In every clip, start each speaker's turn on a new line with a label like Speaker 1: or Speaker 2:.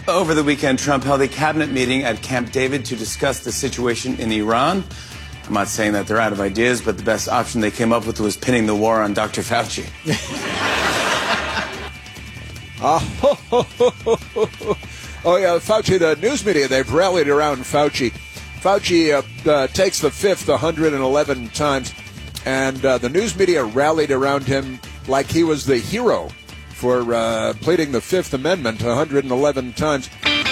Speaker 1: Over the weekend, Trump held a cabinet meeting at Camp David to discuss the situation in Iran. I'm not saying that they're out of ideas, but the best option they came up with was pinning the war on Dr. Fauci.
Speaker 2: Oh, yeah, Fauci, the news media, they've rallied around Fauci. Fauci takes the fifth 111 times, and the news media rallied around him like he was the hero for pleading the Fifth Amendment 111 times.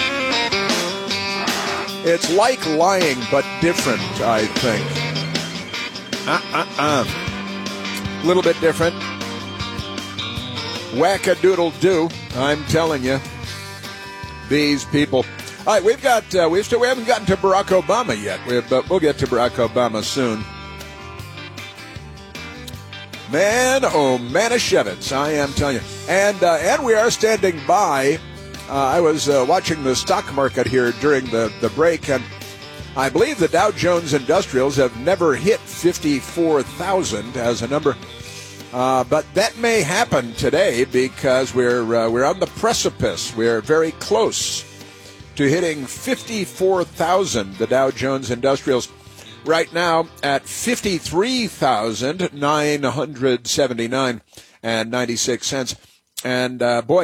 Speaker 2: It's like lying, but different, I think. A little bit different. Whack-a-doodle-doo, I'm telling you. These people. All right, we haven't gotten to Barack Obama yet, but we'll get to Barack Obama soon. Man, oh, Manischewitz, I am telling you. And we are standing by. I was watching the stock market here during the break, and I believe the Dow Jones Industrials have never hit 54,000 as a number. But that may happen today because we're on the precipice. We're very close to hitting 54,000, the Dow Jones Industrials. Right now at 53,979 and 96 cents. And,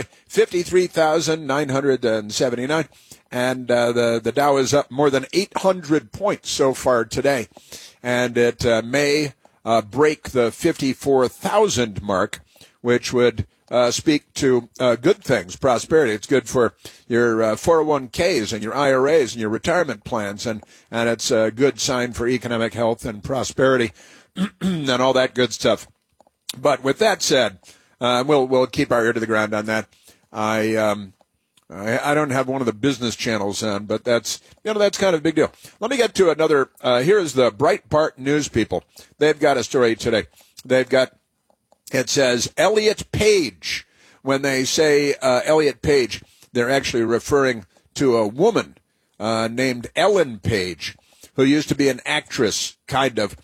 Speaker 2: 53,979. And the Dow is up more than 800 points so far today. And it may break the 54,000 mark, which would speak to good things, prosperity. It's good for your 401ks and your IRAs and your retirement plans, and it's a good sign for economic health and prosperity and all that good stuff. But with that said, we'll keep our ear to the ground on that. I don't have one of the business channels on, but that's kind of a big deal. Let me get to another. Here is the Breitbart News people. They've got a story today. It says Elliot Page. When they say Elliot Page, they're actually referring to a woman named Ellen Page, who used to be an actress, kind of.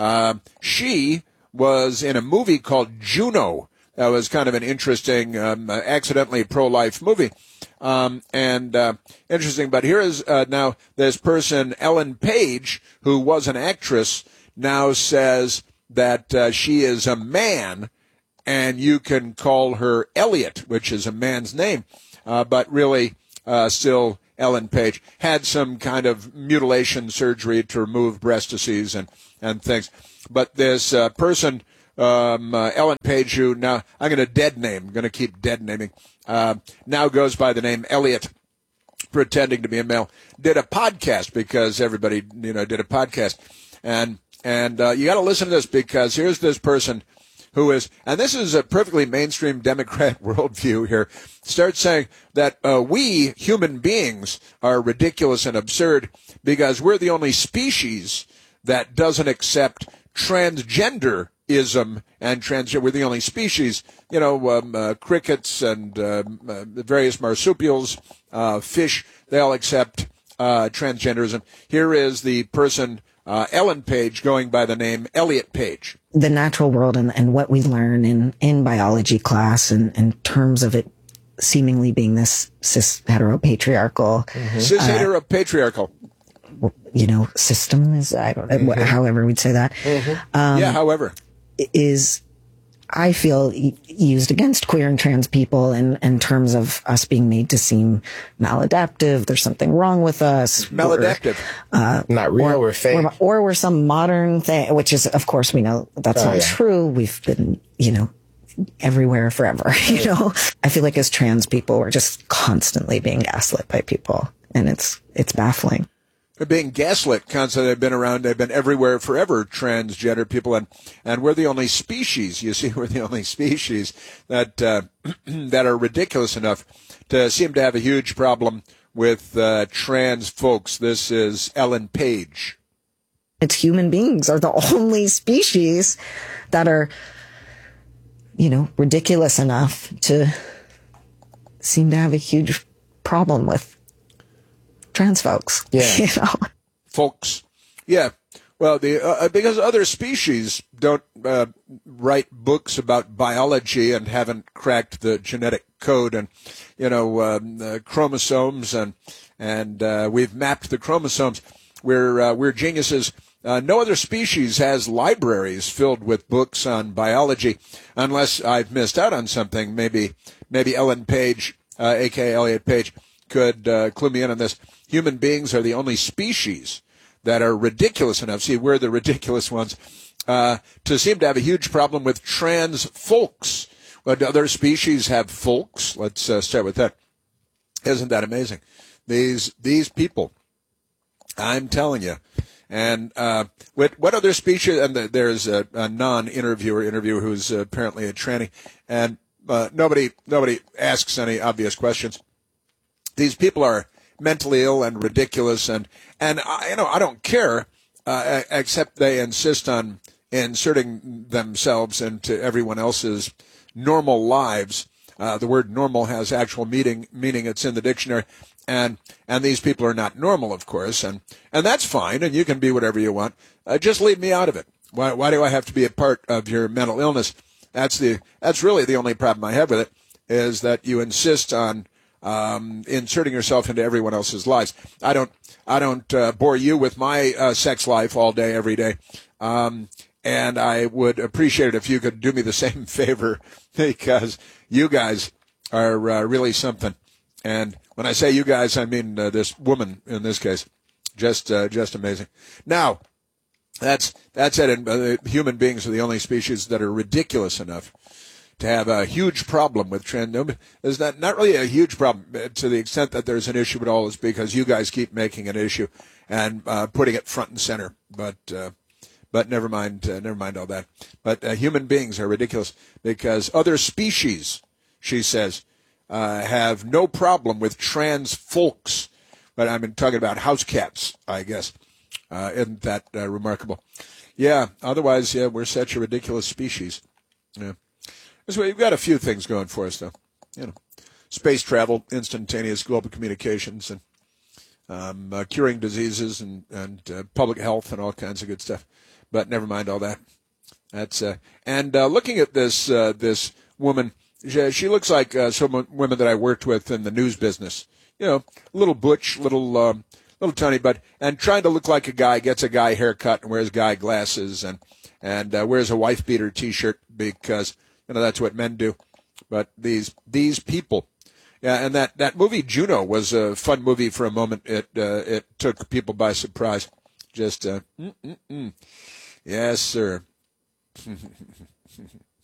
Speaker 2: She was in a movie called Juno. That was kind of an interesting, accidentally pro-life movie. Interesting. But here is now this person, Ellen Page, who was an actress, now says that she is a man, and you can call her Elliot, which is a man's name, but really still Ellen Page. Had some kind of mutilation surgery to remove breastises and things. But this person, Ellen Page, who now I'm going to keep dead naming, now goes by the name Elliot, pretending to be a male, did a podcast because everybody, did a podcast. And you got to listen to this because here's this person who is, and this is a perfectly mainstream Democrat worldview here, starts saying that we human beings are ridiculous and absurd because we're the only species that doesn't accept transgenderism and transgender. We're the only species, crickets and various marsupials, fish, they all accept transgenderism. Here is the person, Ellen Page, going by the name Elliot Page.
Speaker 3: The natural world and what we learn in biology class and in terms of it seemingly being this cis heteropatriarchal.
Speaker 2: Mm-hmm. Cis heteropatriarchal.
Speaker 3: System is, I don't know, however we'd say that.
Speaker 2: Mm-hmm. However.
Speaker 3: Is, I feel, used against queer and trans people in terms of us being made to seem maladaptive. There's something wrong with us.
Speaker 2: Maladaptive.
Speaker 4: Not real, we're fake.
Speaker 3: Or we're some modern thing, which is, of course, we know that's not true. We've been, everywhere forever, I feel like as trans people, we're just constantly being gaslit by people. And it's baffling.
Speaker 2: They're being gaslit constantly. They've been around. They've been everywhere forever, transgender people. And we're the only species, you see, we're the only species that that are ridiculous enough to seem to have a huge problem with trans folks. This is Ellen Page.
Speaker 3: It's human beings are the only species that are, ridiculous enough to seem to have a huge problem with trans folks.
Speaker 4: Yeah.
Speaker 2: Folks. Yeah. Well, because other species don't write books about biology and haven't cracked the genetic code and, chromosomes and we've mapped the chromosomes. We're geniuses. No other species has libraries filled with books on biology, unless I've missed out on something. Maybe Ellen Page, a.k.a. Elliot Page, could clue me in on this. Human beings are the only species that are ridiculous enough, see, we're the ridiculous ones, to seem to have a huge problem with trans folks. But other species have folks. Let's start with that. Isn't that amazing? These people, I'm telling you. And what other species? And there's a non-interviewer who's apparently a tranny, and nobody asks any obvious questions. These people are mentally ill and ridiculous, and I don't care, except they insist on inserting themselves into everyone else's normal lives. The word normal has actual meaning. It's in the dictionary. And these people are not normal, of course, and that's fine, and you can be whatever you want. Just leave me out of it. Why do I have to be a part of your mental illness? That's really the only problem I have with it, is that you insist on inserting yourself into everyone else's lives. I don't bore you with my sex life all day, every day. And I would appreciate it if you could do me the same favor, because you guys are really something. And when I say you guys, I mean this woman in this case. Just amazing. Now, that's it. And human beings are the only species that are ridiculous enough to have a huge problem with trans. There's not really a huge problem to the extent that there's an issue at all, is because you guys keep making an issue and putting it front and center. But never mind all that. But human beings are ridiculous because other species, she says, have no problem with trans folks. But I've been talking about house cats, I guess. Isn't that remarkable? Yeah, otherwise, yeah, we're such a ridiculous species. Yeah. So we've got a few things going for us, though. Space travel, instantaneous global communications, and curing diseases, and public health, and all kinds of good stuff. But never mind all that. That's looking at this woman. She looks like some women that I worked with in the news business. Little butch, little tiny, and trying to look like a guy, gets a guy haircut and wears guy glasses and wears a wife beater T-shirt because that's what men do. But these people, yeah, and that movie Juno was a fun movie for a moment. It took people by surprise. Just yes, sir.